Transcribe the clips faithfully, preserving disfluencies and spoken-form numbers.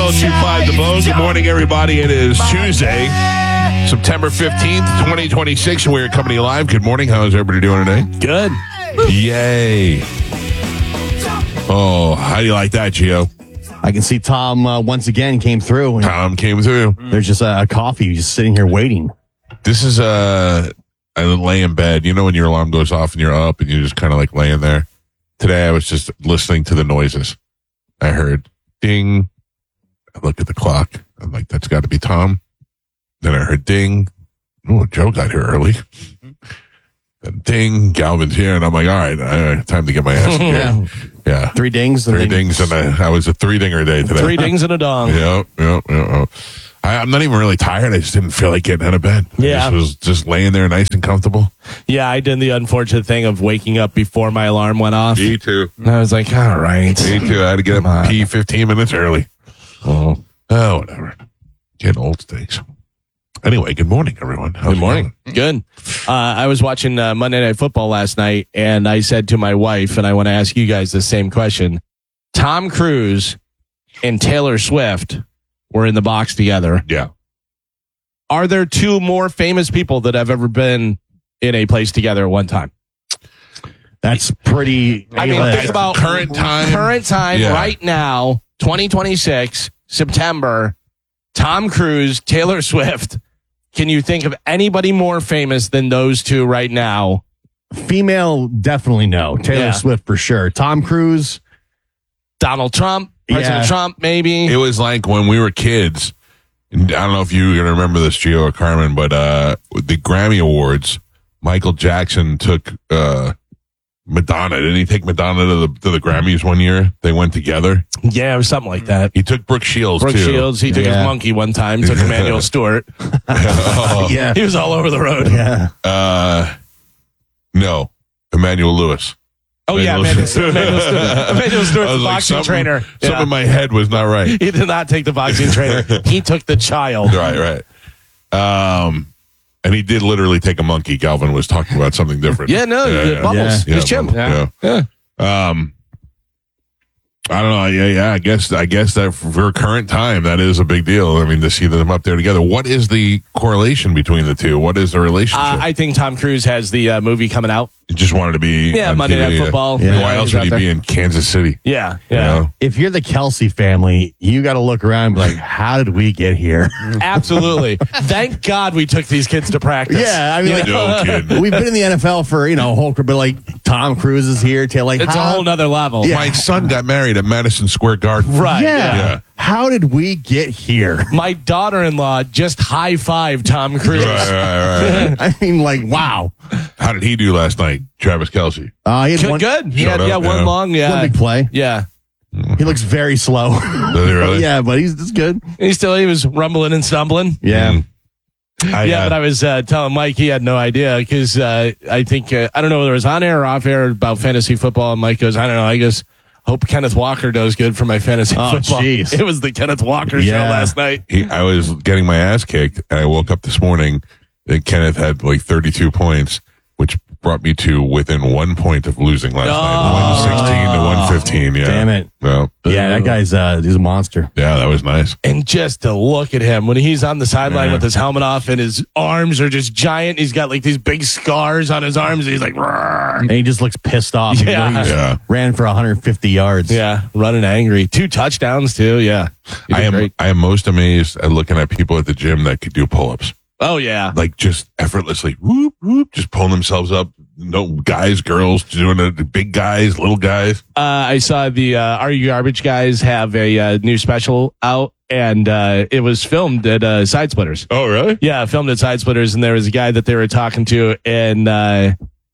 oh two five The Bone. Good morning, everybody. It is Tuesday, September fifteenth, twenty twenty-six, and we're coming to you live. Good morning. How is everybody doing today? Good. Yay. Oh, how do you like that, Gio? I can see Tom uh, once again came through. And Tom came through. there's just a, a coffee just sitting here waiting. This is, uh, I lay in bed. You know when your alarm goes off and you're up and you're just kind of like laying there? Today I was just listening to the noises. I heard ding. I look at the clock. I'm like, that's got to be Tom. Then I heard ding. Oh, Joe got here early. Then ding. Galvin's here. And I'm like, all right, uh, time to get my ass in here. Yeah. Yeah. Three dings. And Three then- dings. And I, I was a three dinger day today. Three dings and a dong. Yep, yep, yep, yep. I, I'm not even really tired. I just didn't feel like getting out of bed. Yeah. I just was just laying there nice and comfortable. Yeah, I did the unfortunate thing of waking up before my alarm went off. Me too. And I was like, all right. Me too. I had to get up Come on. and pee fifteen minutes early. Oh. Oh, whatever. Getting old stakes. Anyway, good morning, everyone. How's Good it morning. Good. Uh, I was watching uh, Monday Night Football last night, and I said to my wife, and I want to ask you guys the same question. Tom Cruise and Taylor Swift were in the box together. going? Yeah. Are there two more famous people that have ever been in a place together at one time? That's pretty. I mean, A-list. think about Current time. Current time, Yeah. right now, twenty twenty-six, September, Tom Cruise, Taylor Swift. Can you think of anybody more famous than those two right now? female, definitely no. Taylor Yeah. Swift for sure. Tom Cruise. Donald Trump, President Yeah. Trump, maybe. It was like when we were kids. And I don't know if you're going to remember this, Gio or Carmen, but uh, the Grammy Awards, Michael Jackson took uh, Madonna. Didn't he take Madonna to the to the Grammys one year? They went together. Yeah, it was something like that. He took Brooke Shields, Brooke too. Shields, he took Yeah. his monkey one time, took Emmanuel Stewart. Oh, Yeah. He was all over the road. Yeah. uh, no, Emmanuel Lewis. Oh, yeah, Emmanuel Stewart. Emmanuel Stewart. Emmanuel Stewart's I was the like, boxing something- trainer. Something Yeah. in my head was not right. He did not take the boxing trainer. He took the child. Right, right. Um, and he did literally take a monkey. Galvin was talking about something different. Yeah, no, yeah, Bubbles. yeah, His chimp. Bubbles, yeah. Yeah. Um, I don't know. Yeah, yeah. I guess. I guess that for current time, that is a big deal. I mean, to see them up there together. What is the correlation between the two? What is the relationship? Uh, I think Tom Cruise has the uh, movie coming out. He just wanted to be. Yeah, on Monday T V. Night Football. Yeah. Why else he's would out he there. be in Kansas City? Yeah, You yeah. know? If you're the Kelsey family, you got to look around and be like, how did we get here? Absolutely. Thank God we took these kids to practice. Yeah, I mean, like, No kidding. we've been in the N F L for, you know, a whole, but like Tom Cruise is here. To like, It's a how- whole nother level. Yeah. My son got married at Madison Square Garden. Right. Yeah. Yeah. How did we get here? My daughter-in-law just high-fived Tom Cruise. Right, right, right. I mean, like, wow. How did he do last night, Travis Kelsey? Uh, he had Good. one, good. He Showed had, up, yeah, one yeah. long, yeah. one big play. Yeah. He looks very slow. Does he really? Yeah, but he's it's good. He still, he was rumbling and stumbling. Yeah. Mm. I, Yeah, uh, but I was uh, telling Mike he had no idea because uh, I think, uh, I don't know whether it was on air or off air about fantasy football. And Mike goes, I don't know. I guess, hope Kenneth Walker does good for my fantasy Oh, football. jeez. It was the Kenneth Walker show Yeah. last night. he, I was getting my ass kicked, and I woke up this morning, and Kenneth had like thirty-two points, which brought me to within one point of losing last night. one sixteen to one fifteen. Yeah. Damn it. No. Yeah, that guy's uh, he's a monster. Yeah, that was nice. And just to look at him when he's on the sideline Yeah. with his helmet off and his arms are just giant. He's got like these big scars on his arms. And he's like, "Roar." And he just looks pissed off. Yeah. He just Yeah. ran for one hundred fifty yards. yeah, running angry. Two touchdowns too. Yeah. He I did am great. I am most amazed at looking at people at the gym that could do pull-ups. Oh yeah. Like just effortlessly, whoop, whoop, just pulling themselves up. No guys, girls, doing it, big guys, little guys. Uh, I saw the uh, Are You Garbage guys have a uh, new special out, and uh, it was filmed at uh, Side Splitters. Oh, really? Yeah, filmed at Side Splitters, and there was a guy that they were talking to, and uh,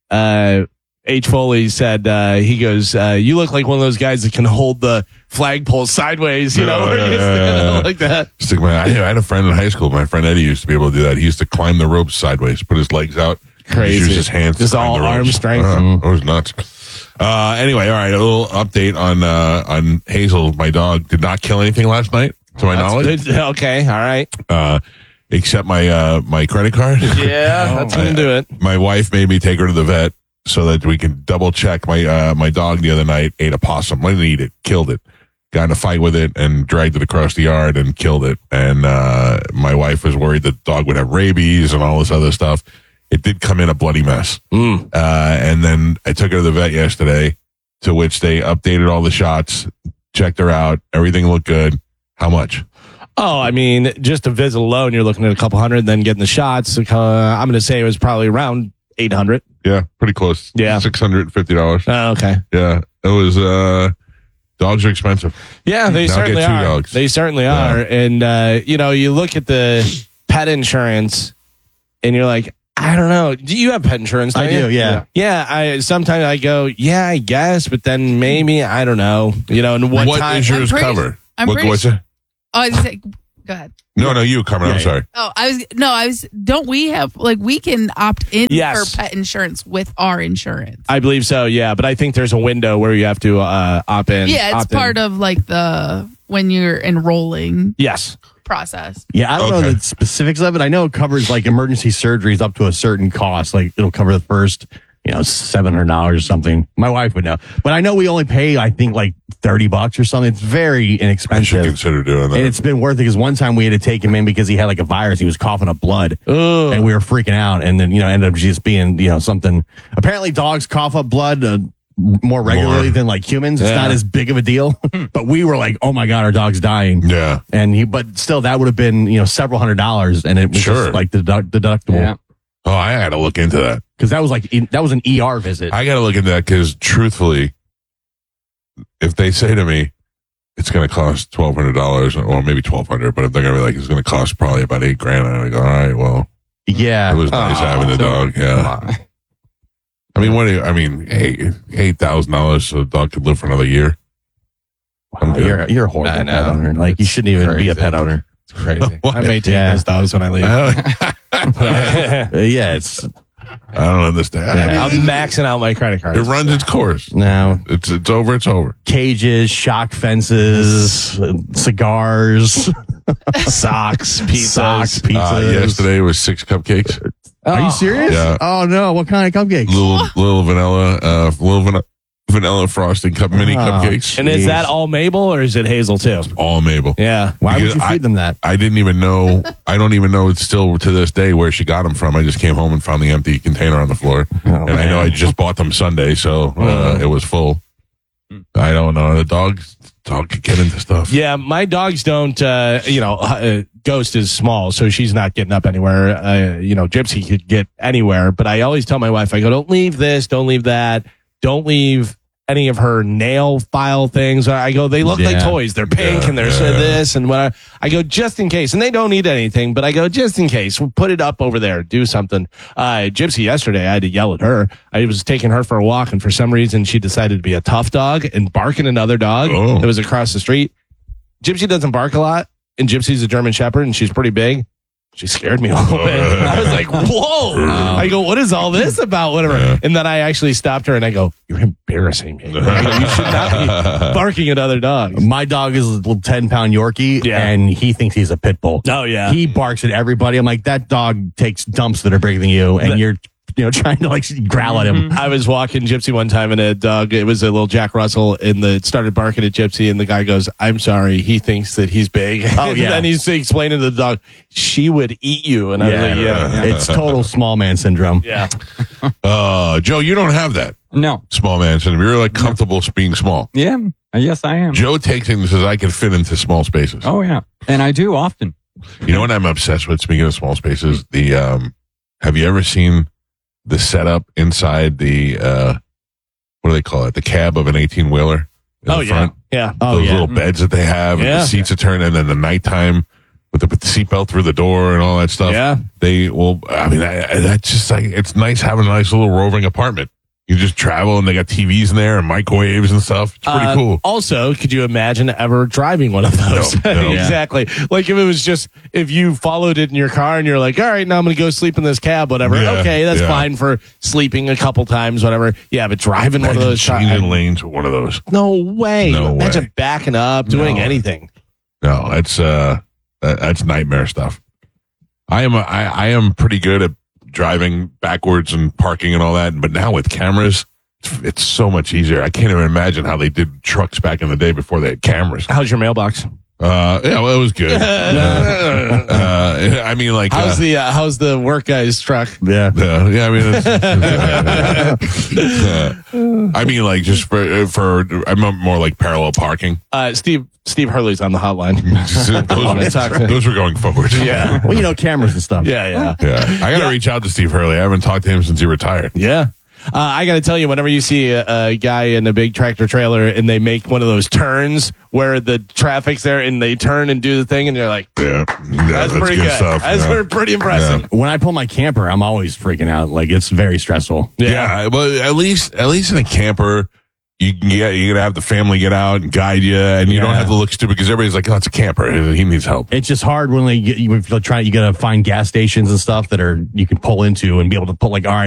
uh, H. Foley said, uh, he goes, uh, you look like one of those guys that can hold the flagpole sideways, you know, Yeah, where you yeah, stand yeah, yeah. like that. Stick my, I had a friend in high school. My friend Eddie used to be able to do that. He used to climb the ropes sideways, put his legs out. Crazy. Just use his hands. to Just climb all the ropes. arm strength. Uh, it was nuts. Uh, anyway, all right. A little update on uh, on Hazel. My dog did not kill anything last night, to my That's knowledge, good. Okay, all right. uh, except my uh, my credit card. Yeah, that's going to do it. My wife made me take her to the vet so that we can double check. My uh, my dog the other night ate a possum. I didn't eat it, killed it. got in a fight with it and dragged it across the yard and killed it. And uh, my wife was worried the dog would have rabies and all this other stuff. It did come in a bloody mess. Mm. Uh, and then I took her to the vet yesterday, to which they updated all the shots, checked her out. Everything looked good. How much? Oh, I mean, just a visit alone, you're looking at a couple hundred, then getting the shots. Uh, I'm going to say it was probably around eight hundred. Yeah, pretty close. Yeah. six hundred fifty dollars. Oh, okay. Yeah, it was, uh, dogs are expensive. Yeah, they Now certainly get two are. dogs. They certainly Yeah. are. And, uh, you know, you look at the pet insurance and you're like, I don't know. Do you have pet insurance? don't I you? do, yeah. Yeah, I sometimes I go, yeah, I guess, but then maybe, I don't know. You know, and what, What time? is yours I'm pretty- cover? I'm what, pretty what's sure- it? Oh, I was like, go ahead. No, no, you coming. I'm Yeah, sorry. Oh, I was no, I was. Don't we have like we can opt in Yes. for pet insurance with our insurance? I believe so, yeah. But I think there's a window where you have to uh, opt in. Yeah, it's opt in. part of like the when you're enrolling Yes. process. Yeah, I don't Okay. know the specifics of it. I know it covers like emergency surgeries up to a certain cost. Like it'll cover the first, you know, seven hundred dollars or something. My wife would know, but I know we only pay, I think, like thirty bucks or something. It's very I should inexpensive, consider doing that. and it's been worth it because one time we had to take him in because he had like a virus. He was coughing up blood, Ugh. and we were freaking out. And then you know, ended up just being you know something. Apparently, dogs cough up blood. Uh, more regularly More. than like humans. It's Yeah. not as big of a deal, but we were like, oh my God, our dog's dying. yeah. And he, but still, that would have been you know several hundred dollars, and it was Sure. just like the deduct- deductible Yeah. Oh, I got to look into that. because that was like e- that was an E R visit. I got to look into that because, truthfully, if they say to me it's going to cost twelve hundred dollars or maybe twelve hundred, but if they're going to be like it's going to cost probably about eight grand, I go, all right, well, yeah, it was nice Oh, having the so- dog. Yeah. Come on. I mean, what do you, I mean, eight eight thousand dollars so the dog could live for another year. I'm Wow, good. you're you're a horrible I pet know. owner. Like you It's shouldn't even be a crazy. pet owner. It's crazy. What? I may take Yeah. those dogs when I leave. I Uh, yeah, it's don't understand. Yeah. I'm maxing out my credit card. It runs its course. now It's it's over. It's over. cages, shock fences, uh, cigars, Socks, pizzas. socks, pizzas. Uh, yesterday was six cupcakes. Are you serious? Yeah. Oh no! What kind of cupcakes? Little little vanilla, uh, little vanilla, vanilla frosting cup mini Oh. cupcakes. And is Jeez. that all Mabel or is it Hazel too? All Mabel. Yeah. Why would Because you feed I- them that? I didn't even know. I don't even know. It's still to this day where she got them from. I just came home and found the empty container on the floor, Oh, and I know I just bought them Sunday, so uh, it was full. I don't know. The dog dog could get into stuff. Yeah, my dogs don't, uh, you know, uh, Ghost is small, so she's not getting up anywhere. Uh, you know, Gypsy could get anywhere, but I always tell my wife, I go, don't leave this, don't leave that, don't leave any of her nail file things. I go, they look like Yeah. toys. They're pink Yeah, and they're yeah. so this and what. I go, just in case. And they don't need anything, but I go, just in case. We'll put it up over there. Do something. Uh, Gypsy yesterday, I had to yell at her. I was taking her for a walk, and for some reason, she decided to be a tough dog and bark at another dog Oh. that was across the street. Gypsy doesn't bark a lot, and Gypsy's a German Shepherd, and she's pretty big. She scared me a little bit. I was like, whoa. I go, what is all this about? Whatever. Yeah. And then I actually stopped her and I go, you're embarrassing me. I go, you should not be barking at other dogs. My dog is a little ten pound Yorkie, Yeah. and he thinks he's a pit bull. Oh, yeah. He barks at everybody. I'm like, that dog takes dumps that are bigger than you, and That- you're you know trying to like growl at him. I was walking Gypsy one time and a dog, it was a little Jack Russell, and the it started barking at Gypsy, and the guy goes, I'm sorry, he thinks that he's big. Oh, yeah. And then he's explaining to the dog, she would eat you. And I was Yeah, like, yeah. it's total small man syndrome. Yeah. Uh, Joe, you don't have that No. small man syndrome. You're like comfortable being small. Yeah. Yes, I am. Joe takes things and says I can fit into small spaces. Oh, yeah. And I do often. You know what I'm obsessed with? Speaking of small spaces, the um, have you ever seen the setup inside the uh, what do they call it? The cab of an eighteen wheeler. Oh, yeah. Yeah. Oh Those yeah. little beds that they have, and Yeah. the seats are turned, and then the nighttime with the, with the seatbelt through the door and all that stuff. Yeah. They will. I mean, I, I- that's just like it's nice having a nice little roving apartment. You just travel, and they got T Vs in there and microwaves and stuff. It's pretty Uh, cool. Also, could you imagine ever driving one of those? No, no. Exactly. Like if it was just, if you followed it in your car and you're like, all right, now I'm going to go sleep in this cab, whatever. Yeah, Okay, that's yeah. fine for sleeping a couple times, whatever. Yeah, but driving one of Imagine those cars. changing lanes with one of those. No way. No Imagine way. backing up, doing No. anything. No, that's uh, that, that's nightmare stuff. I am a, I, I am pretty good at driving backwards and parking and all that, but now with cameras, It's, it's so much easier. I can't even imagine how they did trucks back in the day before they had cameras. How's your mailbox? Uh, yeah, well, it was good. uh, uh, I mean, like, How's uh, the uh, how's the work guy's truck? Yeah. uh, yeah, I mean, it's, uh, I mean, like, just for for I'm more like parallel parking. Uh, Steve Steve Hurley's on the hotline. those, were, those were going forward. Yeah. Well, you know, cameras and stuff. Yeah, yeah, yeah. I got to Yeah. reach out to Steve Hurley. I haven't talked to him since he retired. yeah. Uh, I got to tell you, whenever you see a, a guy in a big tractor trailer and they make one of those turns where the traffic's there and they turn and do the thing, and you're like, Yeah, yeah that's, pretty good, good. stuff. That's yeah. pretty impressive. When I pull my camper, I'm always freaking out. Like, it's very stressful. Yeah. Well, at least at least in a camper, you can get you can have the family get out and guide you, and you don't Yeah. have to look stupid because everybody's like, "Oh, it's a camper. He needs help." It's just hard when they get, you try, you got to find gas stations and stuff that are, you can pull into and be able to put like, all right,